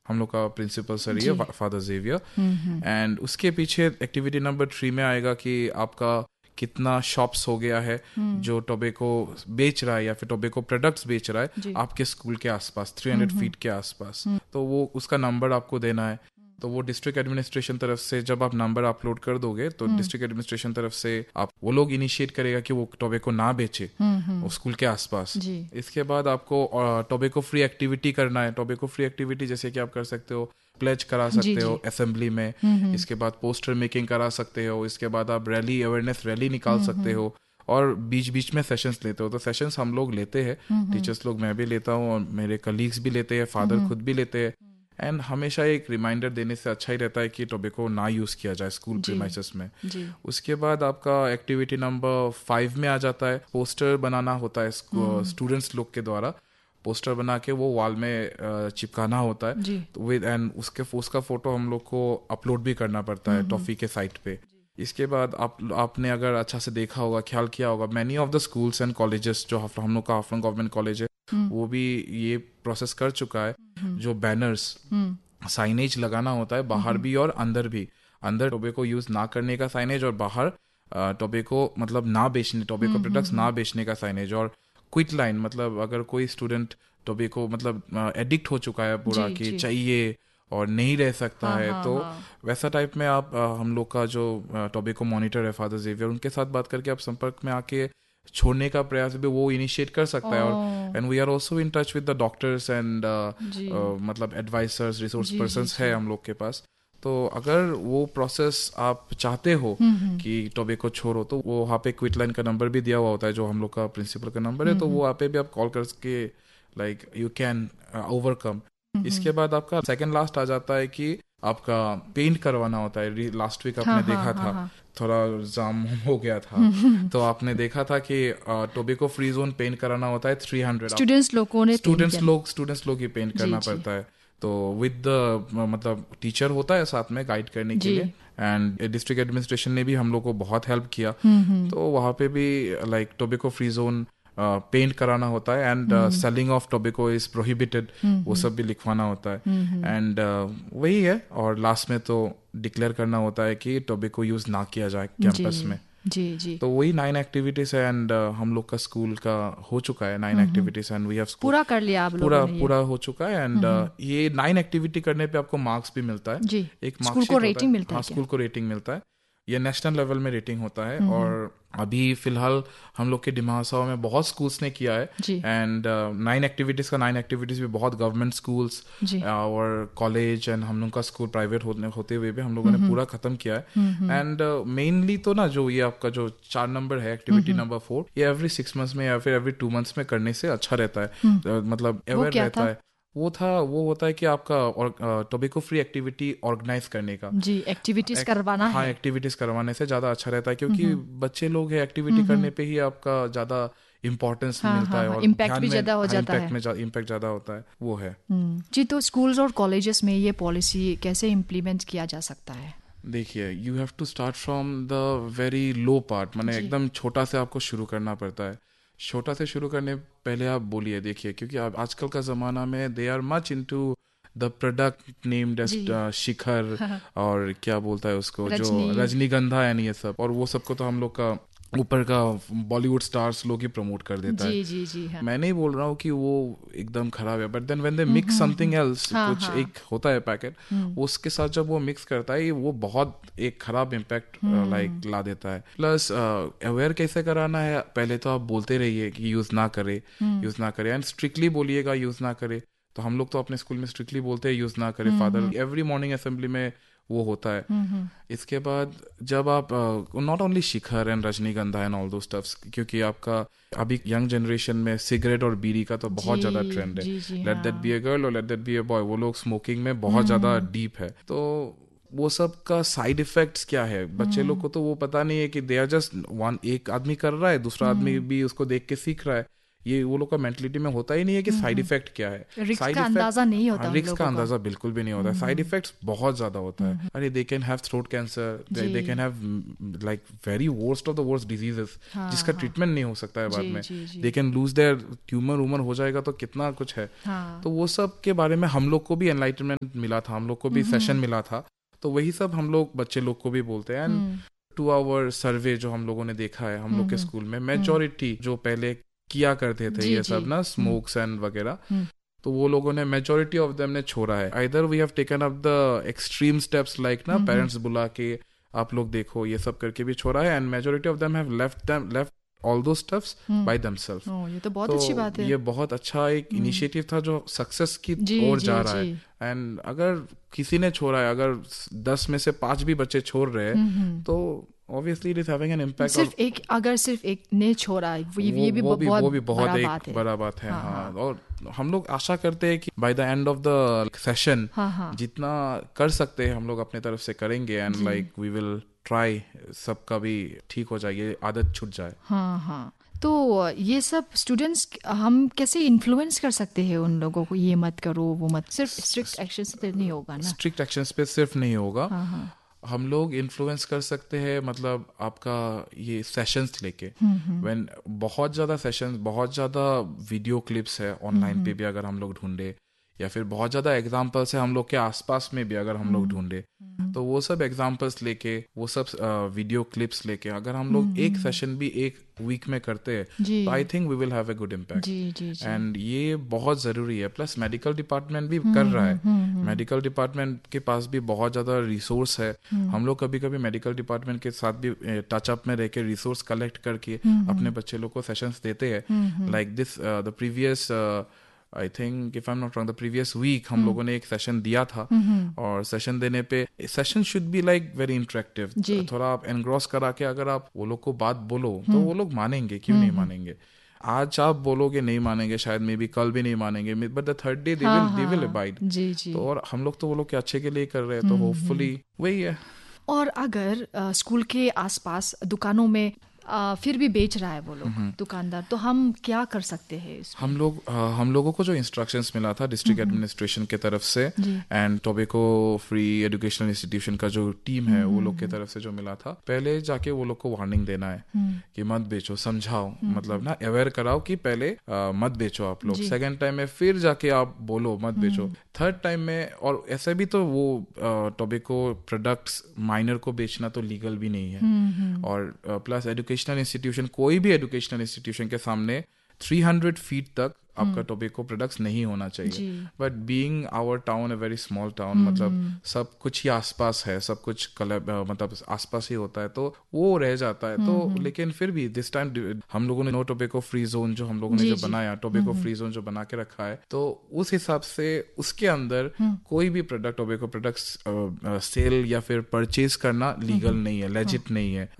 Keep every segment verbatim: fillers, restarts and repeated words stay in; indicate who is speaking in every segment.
Speaker 1: हम लोग का प्रिंसिपल सर ही है, फादर जेवियर। एंड उसके पीछे एक्टिविटी नंबर थ्री में आएगा कि आपका कितना शॉप्स हो गया है जो टोबैको बेच रहा है या फिर टोबैको प्रोडक्ट्स बेच रहा है आपके स्कूल के आसपास, थ्री हंड्रेड फीट के आसपास। तो वो उसका नंबर आपको देना है। तो वो डिस्ट्रिक्ट एडमिनिस्ट्रेशन तरफ से जब आप नंबर अपलोड कर दोगे तो डिस्ट्रिक्ट एडमिनिस्ट्रेशन तरफ से आप वो लोग इनिशिएट करेगा कि वो टोबैको ना बेचे स्कूल के आसपास। इसके बाद आपको टोबैको फ्री एक्टिविटी करना है। टोबैको फ्री एक्टिविटी जैसे कि आप कर सकते हो, प्लेज करा सकते जी, हो असेंबली में। इसके बाद पोस्टर मेकिंग करा सकते हो। इसके बाद आप रैली, अवेयरनेस रैली निकाल सकते हो। और बीच बीच में सेशंस लेते हो। तो सेशंस हम लोग लेते हैं, टीचर्स लोग, मैं भी लेता हूँ और मेरे कलीग्स भी लेते हैं, फादर खुद भी लेते हैं। एंड हमेशा एक रिमाइंडर देने से अच्छा ही रहता है कि टोबैको ना यूज किया जाए स्कूल प्रीमाइसेस में। जी। उसके बाद आपका एक्टिविटी नंबर फाइव में आ जाता है, पोस्टर बनाना होता है स्टूडेंट्स लोग के द्वारा। पोस्टर बना के वो वॉल में चिपकाना होता है। तो विद एंड उसके उसका फोटो हम लोग को अपलोड भी करना पड़ता है टॉफी के साइट पे। इसके बाद आप आपने अगर अच्छा से देखा होगा, ख्याल किया होगा, many of the schools and colleges जो हम लोग का हाफलोंग गवर्नमेंट कॉलेज है वो भी ये प्रोसेस कर चुका है। जो बैनर्स, साइनेज लगाना होता है बाहर भी और अंदर भी। अंदर टोबैको यूज ना करने का साइनेज और बाहर टोबैको मतलब ना बेचने, टोबैको प्रोडक्ट्स ना बेचने का साइनेज। और क्विट लाइन, मतलब अगर कोई स्टूडेंट टोबैको मतलब एडिक्ट हो चुका है पूरा कि चाहिए और नहीं रह सकता हाँ, है हाँ, तो हाँ. वैसा टाइप में आप हम लोग का जो टोबैको मॉनिटर है फादर जेवियर, उनके साथ बात करके आप संपर्क में आके छोड़ने का प्रयास भी वो इनिशिएट कर सकता है। और and we are also in touch with the doctors and मतलब एडवाइजर्स, रिसोर्स पर्संस है हम लोग के पास। तो अगर वो प्रोसेस आप चाहते हो कि टोबैको छोड़ो तो वो वहाँ पे क्विट लाइन का नंबर भी दिया हुआ होता है जो हम लोग का प्रिंसिपल का नंबर है। तो वो वहाँ पे भी आप कॉल करके लाइक यू कैन ओवरकम। इसके बाद आपका सेकंड लास्ट आ जाता है कि आपका पेंट करवाना होता है। लास्ट वीक आपने हाँ, देखा हाँ, था हाँ, थोड़ा जाम हो गया था तो आपने देखा था कि टोबैको फ्री जोन पेंट कराना होता है थ्री हंड्रेड
Speaker 2: स्टूडेंट्स लोगों ने
Speaker 1: स्टूडेंट्स लोग स्टूडेंट्स लोग ही पेंट करना पड़ता है। तो विद द मतलब टीचर होता है साथ में गाइड करने के लिए। एंड डिस्ट्रिक्ट एडमिनिस्ट्रेशन ने भी हम लोग को बहुत हेल्प किया। तो वहाँ पे भी like tobacco free zone paint uh, कराना होता है। And selling of tobacco is prohibited, वो सब भी लिखवाना होता है। एंड uh, वही है। और लास्ट में तो डिक्लेयर करना होता है कि टोबैको यूज ना किया जाए कैंपस में।
Speaker 2: जी जी।
Speaker 1: तो वही नाइन एक्टिविटीज है। एंड uh, हम लोग का स्कूल का हो चुका है nine activities and we have
Speaker 2: पूरा कर लिया आप
Speaker 1: पूरा पूरा हो चुका है। एंड uh, ये नाइन एक्टिविटी करने पे आपको मार्क्स भी मिलता है
Speaker 2: जी।
Speaker 1: एक
Speaker 2: स्कूल को रेटिंग मिलता है।
Speaker 1: स्कूल को रेटिंग मिलता है। ये नेशनल लेवल में रेटिंग होता है। और अभी फिलहाल हम लोग के डिमासाओ में बहुत स्कूल्स ने किया है। एंड नाइन एक्टिविटीज का नाइन एक्टिविटीज भी बहुत गवर्नमेंट स्कूल्स और कॉलेज एंड हम लोग का स्कूल प्राइवेट होने होते हुए भी हम लोगों ने पूरा खत्म किया है। एंड मेनली uh, तो ना जो ये आपका जो चार नंबर है एक्टिविटी नंबर फोर, ये एवरी सिक्स मंथ्स में या फिर एवरी टू मंथ्स में करने से अच्छा रहता है। uh, मतलब अवेयर रहता है। वो था वो होता है कि आपका टोबैको फ्री एक्टिविटी ऑर्गेनाइज करने का
Speaker 2: जी, एक्टिविटीज करवाना
Speaker 1: हाँ,
Speaker 2: है।
Speaker 1: एक्टिविटीज करवाने से ज्यादा अच्छा रहता है क्योंकि बच्चे लोग है एक्टिविटी करने पे ही आपका ज्यादा इम्पोर्टेंस
Speaker 2: हाँ,
Speaker 1: मिलता
Speaker 2: हाँ,
Speaker 1: है और
Speaker 2: इम्पैक्ट भी ज्यादा हो जाता है।
Speaker 1: इम्पैक्ट में इम्पैक्ट ज्यादा होता है वो है
Speaker 2: जी। तो स्कूल्स और कॉलेजेस में ये पॉलिसी कैसे इम्प्लीमेंट किया जा सकता है?
Speaker 1: देखिए, you have to start from the very low part, माने एकदम छोटा से आपको शुरू करना पड़ता है। छोटा से शुरू करने पहले आप बोलिए, देखिए, क्योंकि आप आजकल का ज़माना में they are much into the product named as शिखर और क्या बोलता है उसको जो रजनीगंधा एंड ये सब, और वो सबको तो हम लोग का ऊपर का बॉलीवुड स्टार्स लोग ही प्रमोट कर देता
Speaker 2: जी,
Speaker 1: है।
Speaker 2: जी, जी, हाँ।
Speaker 1: मैं नहीं बोल रहा हूँ कि वो एकदम खराब है, but then when they mix something else, कुछ हाँ, एक होता है पैकेट, उसके साथ जब वो मिक्स करता है वो बहुत एक खराब इम्पैक्ट लाइक ला देता है। प्लस अवेयर कैसे कराना है, पहले तो आप बोलते रहिए कि यूज ना करे यूज ना करे एंड स्ट्रिक्टली बोलिएगा यूज ना करे। तो हम लोग तो अपने स्कूल में स्ट्रिक्टली बोलते हैं यूज ना करे। फादर एवरी मॉर्निंग असेंबली में वो होता है। इसके बाद जब आप नॉट ओनली शिखर एंड रजनीगंधा एंड ऑल दो स्टफ्स, क्योंकि आपका अभी यंग जनरेशन में सिगरेट और बीड़ी का तो बहुत ज्यादा ट्रेंड है। Let that be a girl और let that be a boy, वो लोग स्मोकिंग में बहुत ज्यादा डीप है। तो वो सब का साइड इफेक्ट्स क्या है, बच्चे लोग को तो वो पता नहीं है कि दे आर जस्ट वन, एक आदमी कर रहा है दूसरा आदमी भी उसको देख के सीख रहा है। ये वो लोग का मेंटलिटी में होता ही नहीं है कि साइड इफेक्ट क्या है,
Speaker 2: रिस्क का अंदाजा नहीं होता,
Speaker 1: रिस्क का अंदाजा बिल्कुल भी नहीं होता, साइड इफेक्ट्स बहुत ज्यादा होता है। अरे they can have throat cancer, they can have like very worst of the worst diseases जिसका ट्रीटमेंट नहीं हो सकता है बाद में, they can lose their tumour Umar हो जाएगा तो कितना कुछ है। तो वो सब के बारे में हम लोग को भी एनलाइटमेंट मिला था, हम लोग को भी सेशन मिला था, तो वही सब हम लोग बच्चे लोग को भी बोलते हैं। एंड टू आवर सर्वे जो हम लोगों ने देखा है हम लोग के स्कूल में, मेजॉरिटी जो पहले किया करते थे ये सब ना स्मोक्स एंड वगैरह, तो वो लोगों ने मेजॉरिटी ऑफ देम ने छोड़ा है। Either we have taken up the extreme steps like ना पेरेंट्स बुला के आप लोग देखो ये सब करके भी छोड़ा है, and majority of them have left them left all दो स्टफ्स बाय देमसेल्फ।
Speaker 2: ये तो बहुत अच्छी बात है,
Speaker 1: ये बहुत अच्छा एक इनिशिएटिव था जो सक्सेस की ओर जा रहा है। एंड अगर किसी ने छोड़ा है, अगर दस में से पांच भी बच्चे छोड़ रहे हैं तो obviously it is having an impact।
Speaker 2: सिर्फ एक अगर सिर्फ एक ने छोड़ा है वो, ये भी
Speaker 1: वो भी
Speaker 2: बहुत
Speaker 1: वो भी बहुत
Speaker 2: बड़ा
Speaker 1: एक
Speaker 2: बात है,
Speaker 1: बड़ा बात है। हाँ, हाँ। और हम लोग आशा करते हैं कि by the end of the session जितना कर सकते हैं हम लोग अपने तरफ से करेंगे, and like we will try सबका भी ठीक हो जाए, ये आदत छूट जाए।
Speaker 2: हाँ हाँ तो ये सब स्टूडेंट्स हम कैसे इन्फ्लुएंस कर सकते हैं उन लोगों को, ये मत करो वो मत, सिर्फ स्ट्रिक्ट एक्शन पे नहीं होगा ना,
Speaker 1: स्ट्रिक्ट एक्शन पे सिर्फ नहीं होगा।
Speaker 2: हाँ हाँ
Speaker 1: हम लोग इन्फ्लुएंस कर सकते हैं मतलब आपका ये सेशंस लेके, व्हेन बहुत ज़्यादा सेशंस, बहुत ज़्यादा वीडियो क्लिप्स है ऑनलाइन पे भी अगर हम लोग ढूंढे, या फिर बहुत ज़्यादा एग्जाम्पल्स है हम लोग के आसपास में भी अगर हम लोग ढूंढे, तो वो सब एग्जाम्पल्स लेके, वो सब वीडियो क्लिप्स लेके अगर हम लोग एक सेशन भी एक वीक में करते हैं तो I think we will have a good impact. And ये बहुत ज़रूरी है। प्लस मेडिकल डिपार्टमेंट भी कर रहा है, मेडिकल डिपार्टमेंट के पास भी बहुत ज़्यादा रिसोर्स है। हम लोग कभी कभी मेडिकल डिपार्टमेंट के साथ भी टचअप में रह के रिसोर्स कलेक्ट करके अपने बच्चे लोग को सेशंस देते हैं। Like this the previous I think if I am not wrong the previous week हम लोगों ने एक सेशन दिया था, और सेशन देने पे session should be like very interactive, थोड़ा आप एनग्रॉस करा के अगर आप वो लोग को बात बोलो तो वो लोग मानेंगे, क्यों नहीं मानेंगे। आज आप बोलोगे नहीं मानेंगे, शायद मे बी कल भी नहीं मानेंगे, but the third day they will they will abide. तो और हम लोग तो वो लोग के अच्छे के लिए कर रहे हैं, तो होपफुली वही है।
Speaker 2: और अगर स्कूल के आसपास दुकानों में आ, फिर भी बेच रहा है वो लोग दुकानदार, तो हम क्या कर सकते हैं इसमें?
Speaker 1: हम लोग आ, हम लोगों को जो इंस्ट्रक्शंस मिला था डिस्ट्रिक्ट एडमिनिस्ट्रेशन के तरफ से and tobacco free educational institution का जो टीम है वो लोग के तरफ से जो मिला था, पहले जाके वो लोग को वार्निंग देना है कि मत बेचो, समझाओ, मतलब ना अवेयर कराओ कि पहले आ, मत बेचो आप लोग। सेकेंड टाइम में फिर जाके आप बोलो मत बेचो। थर्ड टाइम में, और ऐसे भी तो वो टोबैको प्रोडक्ट्स माइनर को बेचना तो लीगल भी नहीं है। और प्लस एजुकेशनल इंस्टीट्यूशन, कोई भी एजुकेशनल इंस्टीट्यूशन के सामने तीन सौ फीट तक आपका टोबैको प्रोडक्ट्स नहीं होना चाहिए। But being our town, a very small town, मतलब सब कुछ ही आसपास है, सब कुछ कलब मतलब आसपास ही होता है, तो वो रह जाता है। तो लेकिन फिर भी दिस टाइम हम लोगों ने नो टोबैको फ्री जोन जो हम लोगों ने जो बनाया, टोबैको फ्री जोन जो बना के रखा है, तो उस हिसाब से उसके अंदर कोई भी प्रोडक्ट, टोबैको प्रोडक्ट्स सेल या फिर परचेज करना लीगल नहीं है, लेजिट नहीं है।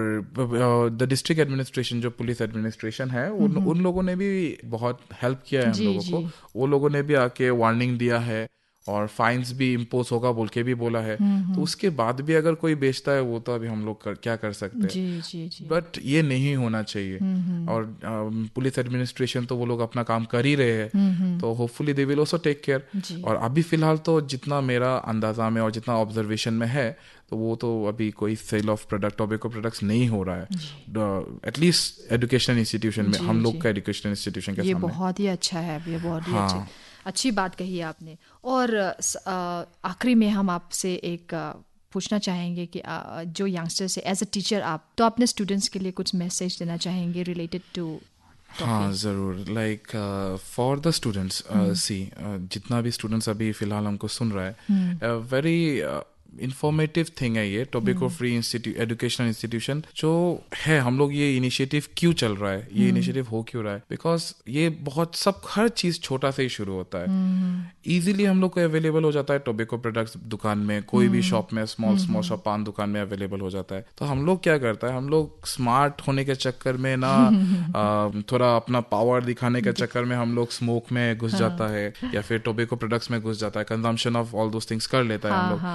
Speaker 1: और द डिस्ट्रिक्ट एडमिनिस्ट्रेशन, जो पुलिस एडमिनिस्ट्रेशन है, उन, उन लोगों ने भी बहुत हेल्प किया है हम लोगों को। वो लोगों ने भी आके वार्निंग दिया है और फाइन्स भी इम्पोज होगा बोल के भी बोला है। तो उसके बाद भी अगर कोई बेचता है वो तो अभी हम लोग कर, क्या कर सकते हैं। बट ये नहीं होना चाहिए। और पुलिस एडमिनिस्ट्रेशन तो वो लोग अपना काम कर ही रहे हैं, तो hopefully they will also take care. और अभी फिलहाल तो जितना मेरा अंदाजा में और जितना ऑब्जर्वेशन में है, तो वो तो अभी कोई cell of product, tobacco products नहीं हो रहा है, एटलीस्ट एजुकेशनल इंस्टीट्यूशन में, हम लोग का एजुकेशनल इंस्टीट्यूशन के सामने।
Speaker 2: ये बहुत ही अच्छा है, ये बहुत ही अच्छा, अच्छी बात कही आपने। और आखिरी में हम आपसे एक पूछना चाहेंगे कि जो यंगस्टर्स है, एज अ टीचर आप तो अपने स्टूडेंट्स के लिए कुछ मैसेज देना चाहेंगे रिलेटेड टू?
Speaker 1: हाँ ज़रूर। लाइक फॉर द स्टूडेंट्स, सी जितना भी स्टूडेंट्स अभी फिलहाल हमको सुन रहा है, वेरी इंफॉर्मेटिव थिंग है ये टोबैको फ्री एजुकेशनल इंस्टीट्यूशन जो है। हम लोग ये इनिशिएटिव क्यों चल रहा है, ये इनिशिएटिव हो क्यों रहा है, बिकॉज ये बहुत सब हर चीज छोटा से ही शुरू होता है। इजीली हम लोग को अवेलेबल हो जाता है टोबैको प्रोडक्ट्स दुकान में, कोई भी शॉप में, स्मॉल स्मॉल शॉप पान दुकान में अवेलेबल हो जाता है। तो हम लोग क्या करता है, हम लोग स्मार्ट होने के चक्कर में ना आ, थोड़ा अपना पावर दिखाने के चक्कर में हम लोग स्मोक में घुस जाता है या फिर टोबैको प्रोडक्ट्स में घुस जाता है, consumption of all those things कर लेता है हम लोग। तो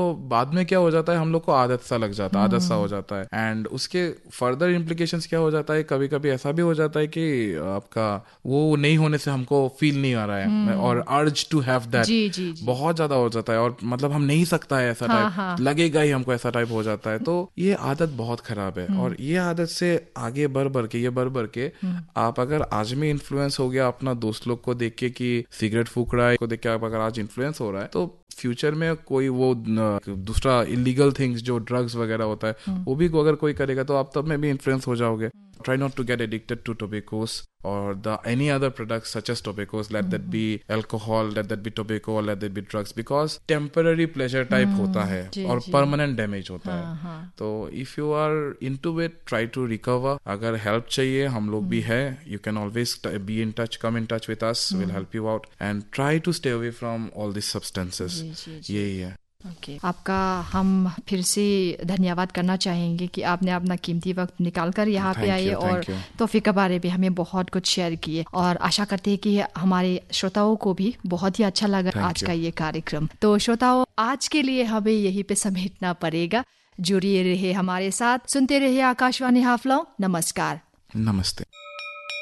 Speaker 1: बाद में क्या हो जाता है, हम लोग को आदत सा लग जाता है, आदत सा हो जाता है। एंड उसके फर्दर इम्प्लीकेशंस क्या हो जाता है, कभी कभी ऐसा भी हो जाता है कि आपका वो नहीं होने से हमको फील नहीं आ रहा है, और अर्ज टू हैव दैट बहुत ज्यादा हो जाता है, और मतलब हम नहीं सकता है ऐसा टाइप, हाँ, हाँ. लगेगा ही हमको ऐसा टाइप हो जाता है। तो ये आदत बहुत खराब है, और ये आदत से आगे बढ़ बढ़ के ये बढ़ बढ़ के आप अगर आज में इन्फ्लुएंस हो गया अपना दोस्त लोग को देख के कि सिगरेट फूक रहा है को देख के आप अगर आज इन्फ्लुएंस हो रहा है, तो फ्यूचर में कोई वो दूसरा इलीगल थिंग्स जो ड्रग्स वगैरह होता है वो भी अगर कोई करेगा तो आप तब में भी इन्फ्लुएंस हो जाओगे। Try not to get addicted to tobaccos or the any other products such as tobaccos, let mm-hmm. that be alcohol, let that be tobacco, or let that be drugs, because temporary pleasure type mm-hmm. होता है जी, और जी. permanent damage होता हाँ, है हाँ. तो if you are into it, try to recover. अगर help चाहिए हम लोग mm-hmm. भी है, you can always be in touch, come in touch with us, mm-hmm. we'll help you out and try to stay away from all these substances. यही है।
Speaker 2: Okay okay. आपका हम फिर से धन्यवाद करना चाहेंगे कि आपने अपना कीमती वक्त निकाल कर यहाँ पे आए और तोहफे के बारे में हमें बहुत कुछ शेयर किए, और आशा करते हैं कि हमारे श्रोताओं को भी बहुत ही अच्छा लगा आज का ये कार्यक्रम। तो श्रोताओं, आज के लिए हमें यहीं पे समेटना पड़ेगा। जुड़िए रहे हमारे साथ, सुनते रहिए आकाशवाणी हाफलॉन्ग। नमस्कार।
Speaker 1: नमस्ते।